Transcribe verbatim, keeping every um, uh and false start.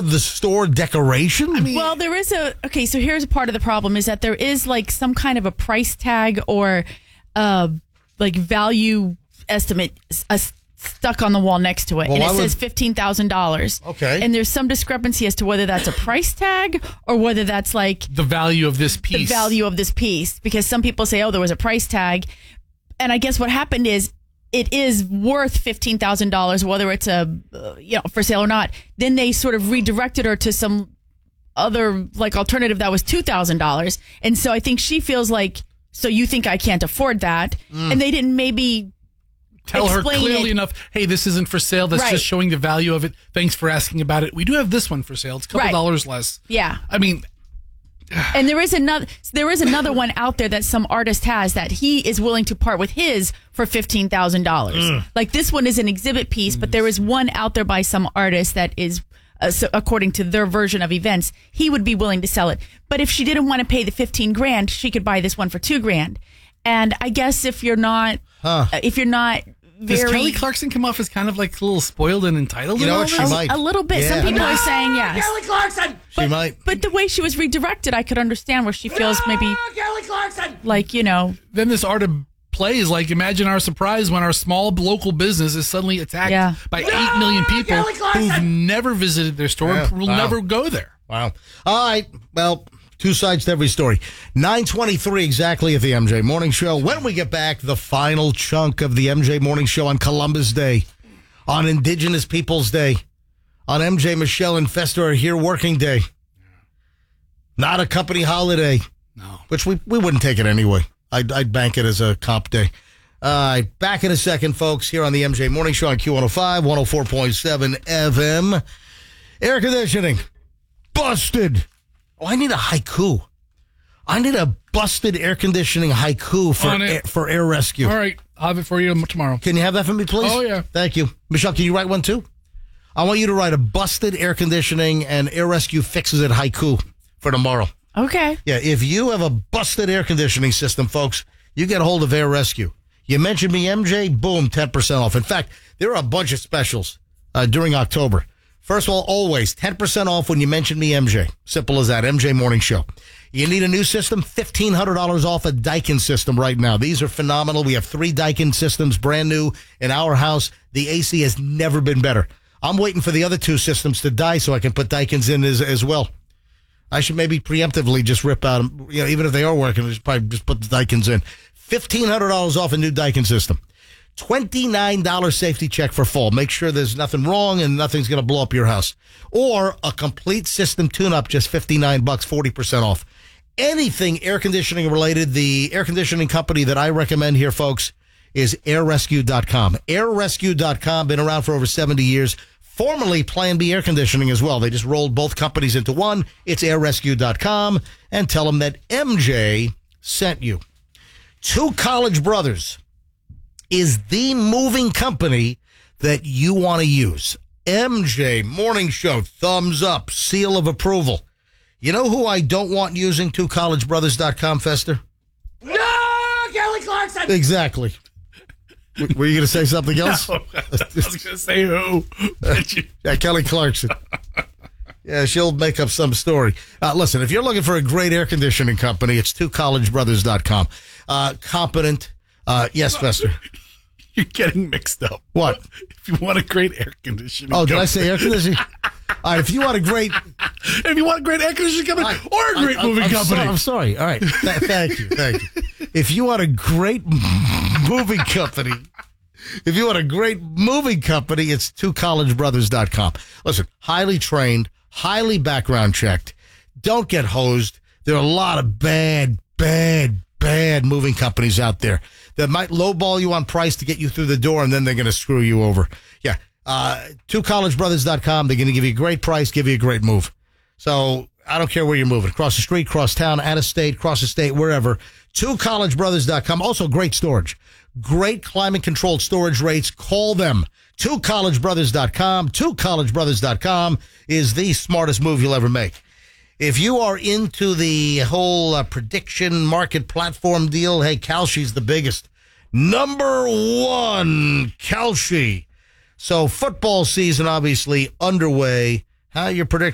of the store decoration? I mean, well, there is a okay. So here's a part of the problem is that there is like some kind of a price tag or uh, like value estimate uh, stuck on the wall next to it, well, and it would... says fifteen thousand dollars. Okay, and there's some discrepancy as to whether that's a price tag or whether that's like the value of this piece. The value of this piece, because some people say, "Oh, there was a price tag," and I guess what happened is. It is worth fifteen thousand dollars, whether it's a uh, you know for sale or not. Then they sort of redirected her to some other like alternative that was two thousand dollars, and so I think she feels like, so you think I can't afford that, mm. and they didn't maybe tell her clearly it. enough. Hey, this isn't for sale. That's right. just showing the value of it. Thanks for asking about it. We do have this one for sale. It's a couple right. dollars less. Yeah, I mean. And there is another there is another one out there that some artist has that he is willing to part with his for fifteen thousand dollars. Mm. Like this one is an exhibit piece, but there is one out there by some artist that is, uh, so according to their version of events, he would be willing to sell it. But if she didn't want to pay the fifteen grand, she could buy this one for two grand. And I guess if you're not, huh. uh, if you're not. Very, Does Kelly Clarkson come off as kind of like a little spoiled and entitled? You know what? She a, might. A little bit. Yeah. Some people no, are saying yes. Kelly Clarkson! She but, might. But the way she was redirected, I could understand where she feels no, maybe... Kelly Clarkson! Like, you know... Then this art of play is like, imagine our surprise when our small local business is suddenly attacked yeah. by no, eight million people who've never visited their store yeah. and will wow. never go there. Wow. All right. Well... Two sides to every story. nine twenty-three exactly at the M J Morning Show. When we get back, the final chunk of the M J Morning Show on Columbus Day, on Indigenous Peoples Day, on M J, Michelle, and Fester are here working day. Not a company holiday. No. Which we, we wouldn't take it anyway. I'd, I'd bank it as a comp day. All right. Back in a second, folks, here on the M J Morning Show on Q one oh five, one oh four point seven F M. Air conditioning. Busted. Oh, I need a haiku. I need a busted air conditioning haiku for air, for air rescue. All right. I'll have it for you tomorrow. Can you have that for me, please? Oh, yeah. Thank you. Michelle, can you write one, too? I want you to write a busted air conditioning and air rescue fixes it haiku for tomorrow. Okay. Yeah, if you have a busted air conditioning system, folks, you get a hold of Air Rescue. You mentioned me, M J, boom, ten percent off. In fact, there are a bunch of specials uh, during October. First of all, always ten percent off when you mention me, M J. Simple as that. M J Morning Show. You need a new system? fifteen hundred dollars off a Daikin system right now. These are phenomenal. We have three Daikin systems, brand new in our house. The A C has never been better. I'm waiting for the other two systems to die so I can put Daikins in as, as well. I should maybe preemptively just rip out, you know, even if they are working, I should probably just put the Daikins in. fifteen hundred dollars off a new Daikin system. twenty-nine dollars safety check for fall. Make sure there's nothing wrong and nothing's going to blow up your house. Or a complete system tune-up, just fifty-nine bucks, forty percent off. Anything air conditioning related, the air conditioning company that I recommend here, folks, is air rescue dot com. air rescue dot com, been around for over seventy years. Formerly Plan B Air Conditioning as well. They just rolled both companies into one. It's air rescue dot com. And tell them that M J sent you. Two College Brothers is the moving company that you want to use. M J Morning Show, thumbs up, seal of approval. You know who I don't want using two college brothers dot com, Fester? No, Kelly Clarkson! Exactly. Were you going to say something else? No, I was going to say who. Yeah, Kelly Clarkson. Yeah, she'll make up some story. Uh, listen, if you're looking for a great air conditioning company, it's two college brothers dot com. Uh, competent. Uh, yes, Fester. You're getting mixed up. What? If you want a great air conditioning Oh, company. did I say air conditioning? All right, if you want a great... If you want a great air conditioning company I, or a great I, moving I'm company. So, I'm sorry. All right. Th- thank you. Thank you. If you want a great moving company... If you want a great moving company, it's two college brothers dot com. Listen, highly trained, highly background checked. Don't get hosed. There are a lot of bad, bad, bad moving companies out there that might lowball you on price to get you through the door, and then they're going to screw you over. Yeah, uh, two college brothers dot com. They're going to give you a great price, give you a great move. So I don't care where you're moving. Across the street, cross town, out of state, cross the state, wherever. two college brothers dot com. Also great storage. Great climate-controlled storage rates. Call them. two college brothers dot com. two college brothers dot com is the smartest move you'll ever make. If you are into the whole uh, prediction market platform deal, hey, Kalshi's the biggest. Number one, Kalshi. So football season obviously underway. How are your predictions?